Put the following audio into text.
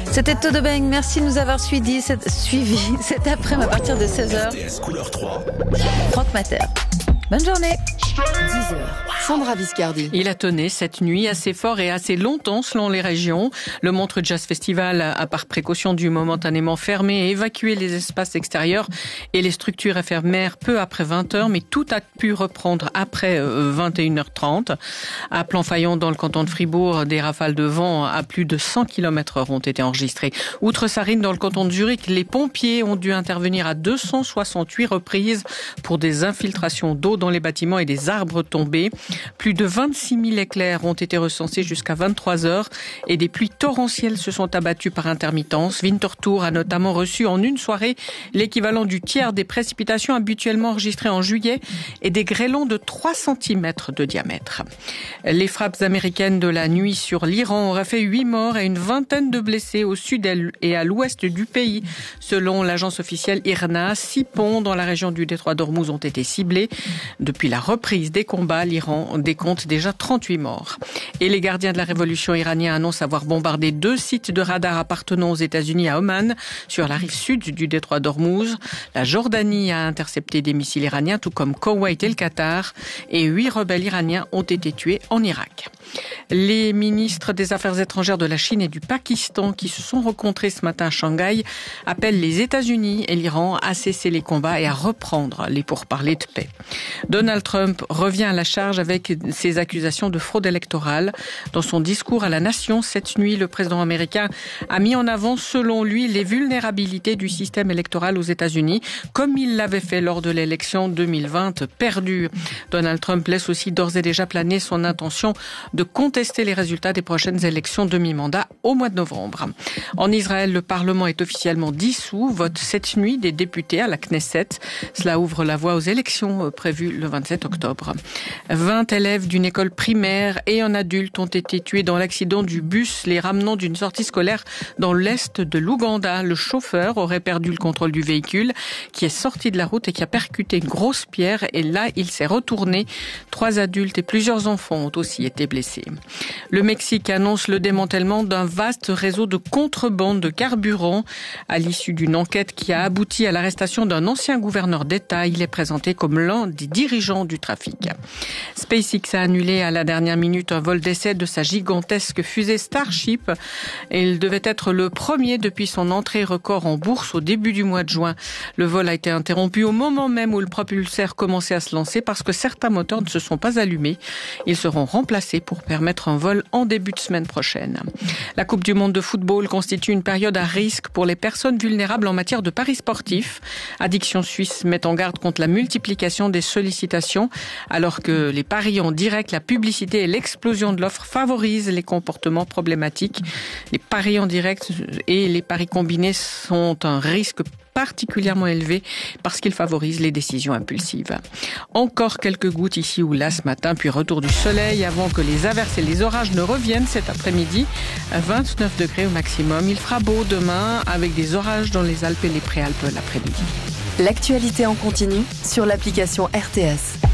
C'était Todo Bang. Merci de nous avoir suivis cet après-midi à partir de 16h. RTS Couleur 3. Franck Mater. Bonne journée. 10h. Sandra Viscardi. Il a tonné cette nuit assez fort et assez longtemps selon les régions. Le Montreux Jazz Festival a par précaution dû momentanément fermer et évacuer les espaces extérieurs et les structures éphémères peu après 20h, mais tout a pu reprendre après 21h30. À Planfaillon, dans le canton de Fribourg, des rafales de vent à plus de 100 km/h ont été enregistrées. Outre Sarine, dans le canton de Zurich, les pompiers ont dû intervenir à 268 reprises pour des infiltrations d'eau dans les bâtiments et des arbres tombés. Plus de 26 000 éclairs ont été recensés jusqu'à 23h et des pluies torrentielles se sont abattues par intermittence. Winterthur a notamment reçu en une soirée l'équivalent du tiers des précipitations habituellement enregistrées en juillet et des grêlons de 3 cm de diamètre. Les frappes américaines de la nuit sur l'Iran auraient fait 8 morts et une vingtaine de blessés au sud et à l'ouest du pays. Selon l'agence officielle IRNA, 6 ponts dans la région du détroit d'Ormuz ont été ciblés. Depuis la reprise des combats, l'Iran décompte déjà 38 morts. Et les gardiens de la révolution iranienne annoncent avoir bombardé 2 sites de radar appartenant aux États-Unis à Oman, sur la rive sud du détroit d'Ormuz. La Jordanie a intercepté des missiles iraniens, tout comme Koweït et le Qatar. Et 8 rebelles iraniens ont été tués en Irak. Les ministres des Affaires étrangères de la Chine et du Pakistan, qui se sont rencontrés ce matin à Shanghai, appellent les États-Unis et l'Iran à cesser les combats et à reprendre les pourparlers de paix. Donald Trump revient à la charge avec ses accusations de fraude électorale. Dans son discours à la nation cette nuit, le président américain a mis en avant, selon lui, les vulnérabilités du système électoral aux États-Unis, comme il l'avait fait lors de l'élection 2020 perdue. Donald Trump laisse aussi d'ores et déjà planer son intention de contester les résultats des prochaines élections demi-mandat au mois de novembre. En Israël, le Parlement est officiellement dissous. Vote cette nuit des députés à la Knesset. Cela ouvre la voie aux élections prévues le 27 octobre. 20 élèves d'une école primaire et un adulte ont été tués dans l'accident du bus les ramenant d'une sortie scolaire dans l'est de l'Ouganda. Le chauffeur aurait perdu le contrôle du véhicule qui est sorti de la route et qui a percuté une grosse pierre, et là, il s'est retourné. 3 adultes et plusieurs enfants ont aussi été blessés. Le Mexique annonce le démantèlement d'un vaste réseau de contrebande de carburant à l'issue d'une enquête qui a abouti à l'arrestation d'un ancien gouverneur d'État. Il est présenté comme l'un des dirigeants du trafic. SpaceX a annulé à la dernière minute un vol d'essai de sa gigantesque fusée Starship. Il devait être le premier depuis son entrée record en bourse au début du mois de juin. Le vol a été interrompu au moment même où le propulseur commençait à se lancer parce que certains moteurs ne se sont pas allumés. Ils seront remplacés pour permettre un vol en début de semaine prochaine. La Coupe du monde de football constitue une période à risque pour les personnes vulnérables en matière de paris sportifs. Addiction Suisse met en garde contre la multiplication des sollicitations, alors que les paris en direct, la publicité et l'explosion de l'offre favorisent les comportements problématiques. Les paris en direct et les paris combinés sont un risque particulièrement élevé parce qu'ils favorisent les décisions impulsives. Encore quelques gouttes ici ou là ce matin, puis retour du soleil avant que les averses et les orages ne reviennent cet après-midi. 29 degrés au maximum. Il fera beau demain avec des orages dans les Alpes et les Préalpes l'après-midi. L'actualité en continu sur l'application RTS.